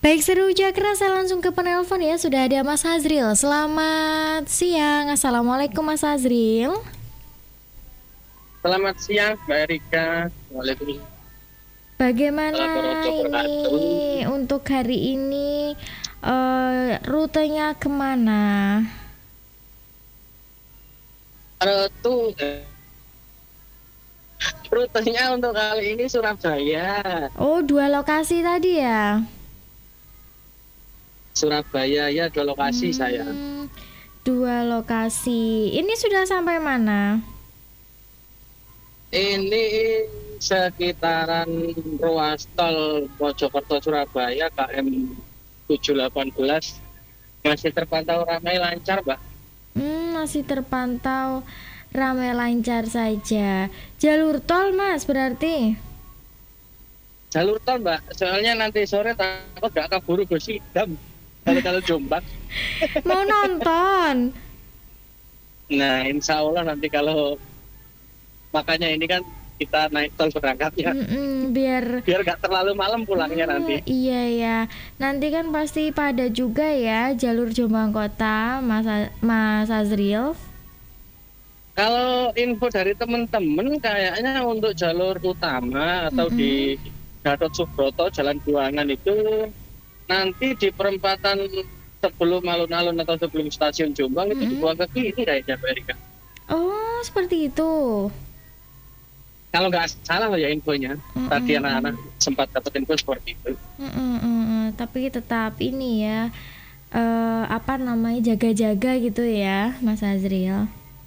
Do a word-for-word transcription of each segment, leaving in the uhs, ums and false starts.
Baik, seru Jakra, saya langsung ke penelpon ya. Sudah ada Mas Hazril. Selamat siang. Assalamualaikum Mas Hazril. Selamat siang Mbak Erika. Waalaikumsalam. Bagaimana ini untuk hari ini, uh, rutenya kemana? Rute eh, rutenya untuk kali ini Surabaya. Oh, dua lokasi tadi ya? Surabaya ya, dua lokasi Hmm, saya. Dua lokasi. Ini sudah sampai mana? Ini sekitaran ruas tol Mojokerto Surabaya K M tujuh delapan belas masih terpantau ramai lancar, Mbak. Hmm, masih terpantau ramai lancar saja. Jalur tol Mas berarti? Jalur tol, Mbak. Soalnya nanti sore takut gak keburu Gosidam kalau kalau Jombang. Mau nonton? Nah, insya Allah nanti kalau makanya ini kan kita naik tol berangkatnya Mm-mm, biar biar gak terlalu malam pulangnya Ah, nanti. iya ya. Nanti kan pasti pada juga ya jalur Jombang Kota, Mas A- Mas Azril. Kalau info dari teman-teman kayaknya untuk jalur utama atau Mm-mm. di Gatot Subroto Jalan Buangan itu nanti di perempatan sebelum alun-alun atau sebelum stasiun Jombang itu Mm-mm. dibuang ke kiri kayaknya, Mbak Erika. Oh, seperti itu. Kalau nggak salah ya infonya. Mm-mm. Tadi anak-anak sempat dapat info seperti itu. Mm-mm, mm-mm. Tapi tetap ini ya, eh, apa namanya, jaga-jaga gitu ya, Mas Azril.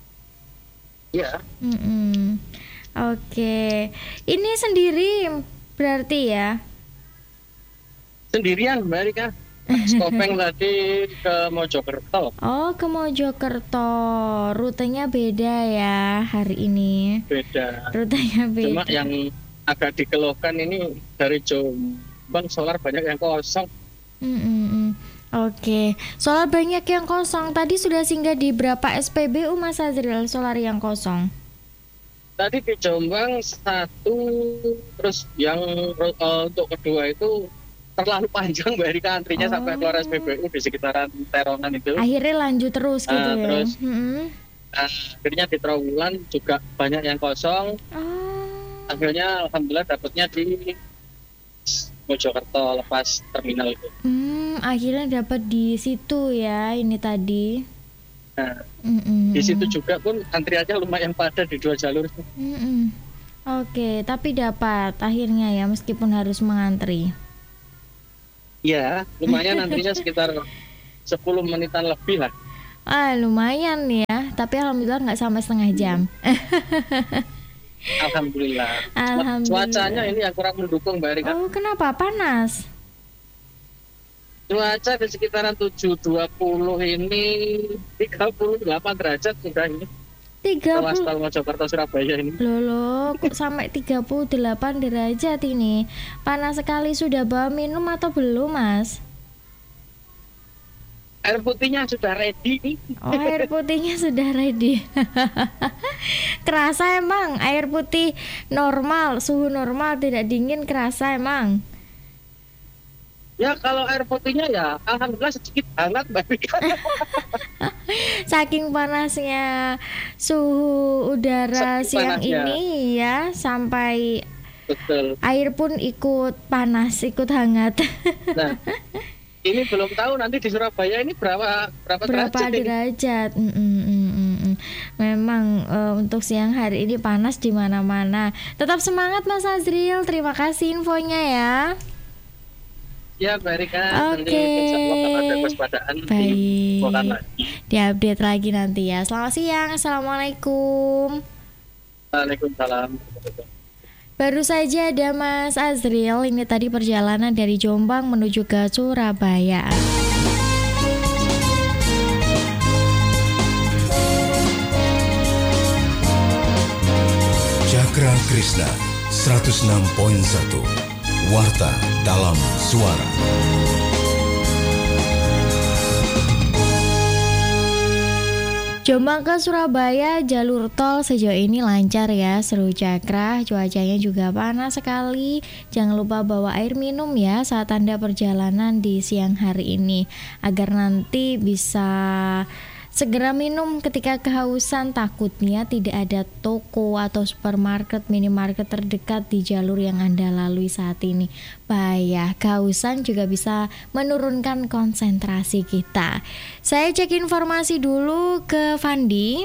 Ya, Mm-mm. Oke, ini sendiri berarti ya? sendirian Mbak Erika. Skopeng tadi ke Mojokerto. Oh, ke Mojokerto. Rutenya beda ya hari ini. Beda. Rutenya Cuma beda. yang agak dikeluhkan ini dari Jombang solar banyak yang kosong. Mm-mm. Oke, solar banyak yang kosong. Tadi sudah singgah di berapa S P B U Mas Azril solar yang kosong? Tadi di Jombang satu, terus yang uh, untuk kedua itu terlalu panjang Mbak Erika, antrinya sampai keluar S P B U di sekitaran Terongan itu. Akhirnya lanjut terus gitu Ah, ya. terus Mm-mm. Nah, akhirnya di Trawulan juga banyak yang kosong. Oh. Akhirnya alhamdulillah dapatnya di Mojokerto lepas terminal itu. Hmm, akhirnya dapat di situ ya ini tadi. Nah, Mm-mm. di situ juga pun antriannya lumayan padat di dua jalur. Mm-mm. Oke, tapi dapat akhirnya ya meskipun harus mengantri. Ya, lumayan antrinya sekitar sepuluh menitan lebih lah. Ah, lumayan ya. Tapi alhamdulillah nggak sampai setengah jam. Alhamdulillah. Alhamdulillah. Cuacanya ini yang kurang mendukung Mbak Erika. Oh, kenapa panas? Cuaca di sekitaran tujuh dua puluh ini tiga puluh delapan derajat sudah ini. Ruas tiga puluh. tol Mojokerto Surabaya ini. Loh, loh, kok sampai tiga puluh delapan derajat ini? Panas sekali. Sudah bawa minum atau belum, Mas? Air putihnya sudah ready nih. Oh, air putihnya sudah ready. Kerasa emang air putih normal, suhu normal, tidak dingin, kerasa emang. Ya kalau air putihnya ya alhamdulillah sedikit hangat Mbak Erika. Saking panasnya suhu udara Saking siang panasnya. ini ya, sampai Betul. air pun ikut panas, ikut hangat. Nah, ini belum tahu nanti di Surabaya ini berapa berapa, Berapa derajat ini. derajat? Mm, mm, mm, mm, mm. Memang eh, untuk siang hari ini panas di mana-mana. Tetap semangat Mas Azril. Terima kasih infonya ya. Ya Mbak Erika, nanti Oke. insya Allah kalau ada kewaspadaan Baik. diinfokan lagi. Diupdate lagi nanti ya. Selamat siang. Assalamualaikum. Waalaikumsalam. Baru saja ada Mas Azril. Ini tadi perjalanan dari Jombang menuju ke Surabaya. Cakra Krishna seratus enam koma satu Warta dalam suara. Jombang ke Surabaya jalur tol sejauh ini lancar ya, seru Cakra. Cuacanya juga panas sekali. Jangan lupa bawa air minum ya saat Anda perjalanan di siang hari ini, agar nanti bisa segera minum ketika kehausan. Takutnya tidak ada toko atau supermarket, minimarket terdekat di jalur yang Anda lalui saat ini. Bahaya, kehausan juga bisa menurunkan konsentrasi kita. Saya cek informasi dulu ke Fandi.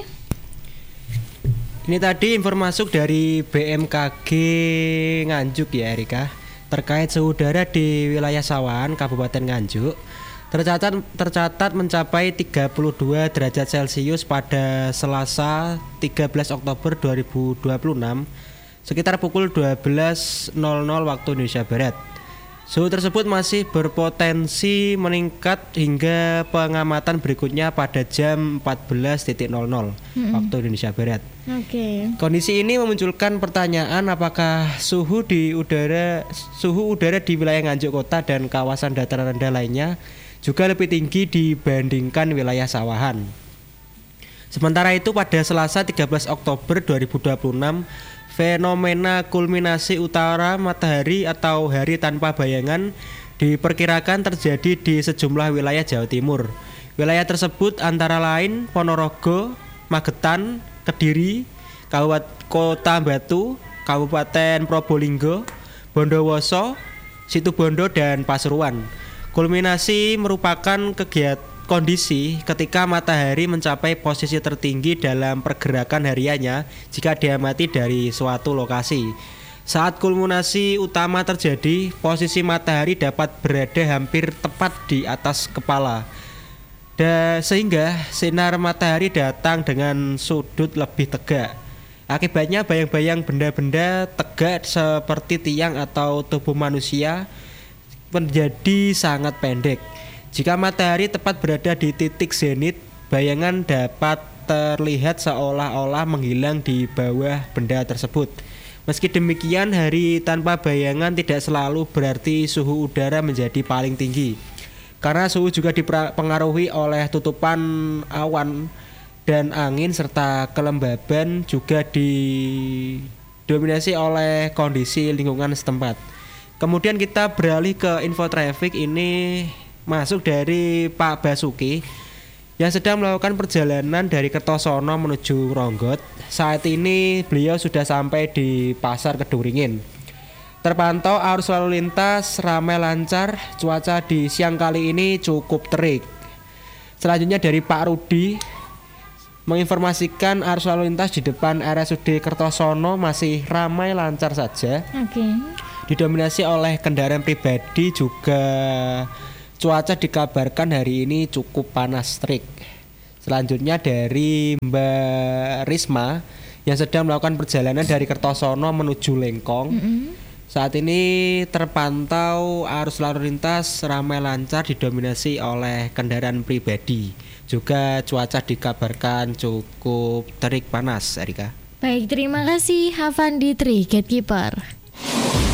Ini tadi informasi dari B M K G Nganjuk ya Erika, terkait suhu udara di wilayah Sawahan, Kabupaten Nganjuk. Tercatat tercatat mencapai tiga puluh dua derajat Celcius pada Selasa tiga belas Oktober dua ribu dua puluh enam sekitar pukul dua belas nol nol waktu Indonesia Barat. Suhu tersebut masih berpotensi meningkat hingga pengamatan berikutnya pada jam empat belas nol nol mm-hmm. waktu Indonesia Barat. Oke. Okay. Kondisi ini memunculkan pertanyaan apakah suhu di udara suhu udara di wilayah Nganjuk Kota dan kawasan dataran rendah lainnya juga lebih tinggi dibandingkan wilayah Sawahan. Sementara itu pada Selasa tiga belas Oktober dua ribu dua puluh enam, fenomena kulminasi utara matahari atau hari tanpa bayangan diperkirakan terjadi di sejumlah wilayah Jawa Timur. Wilayah tersebut antara lain Ponorogo, Magetan, Kediri, Kabupaten Kota Batu, Kabupaten Probolinggo, Bondowoso, Situbondo, dan Pasuruan. Kulminasi merupakan kegiatan kondisi ketika matahari mencapai posisi tertinggi dalam pergerakan hariannya jika diamati dari suatu lokasi. Saat kulminasi utama terjadi, posisi matahari dapat berada hampir tepat di atas kepala, dan sehingga sinar matahari datang dengan sudut lebih tegak. Akibatnya bayang-bayang benda-benda tegak seperti tiang atau tubuh manusia menjadi sangat pendek. Jika matahari tepat berada di titik zenit, bayangan dapat terlihat seolah-olah menghilang di bawah benda tersebut. Meski demikian, hari tanpa bayangan tidak selalu berarti suhu udara menjadi paling tinggi, karena suhu juga dipengaruhi oleh tutupan awan dan angin serta kelembaban, juga didominasi oleh kondisi lingkungan setempat. Kemudian kita beralih ke info traffic, ini masuk dari Pak Basuki yang sedang melakukan perjalanan dari Kertosono menuju Ronggot. Saat ini beliau sudah sampai di Pasar Kedungringin. Terpantau arus lalu lintas ramai lancar, cuaca di siang kali ini cukup terik. Selanjutnya dari Pak Rudi menginformasikan arus lalu lintas di depan R S U D Kertosono masih ramai lancar saja. Oke. Okay. Didominasi oleh kendaraan pribadi, juga cuaca dikabarkan hari ini cukup panas terik. Selanjutnya dari Mbak Risma yang sedang melakukan perjalanan dari Kertosono menuju Lengkong. Mm-hmm. Saat ini terpantau arus lalu lintas ramai lancar didominasi oleh kendaraan pribadi. Juga cuaca dikabarkan cukup terik panas, Erika. Baik, terima kasih Havandi Tri, Gatekeeper.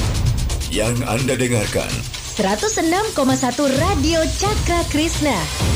Yang Anda dengarkan seratus enam koma satu Radio Cakra Krishna.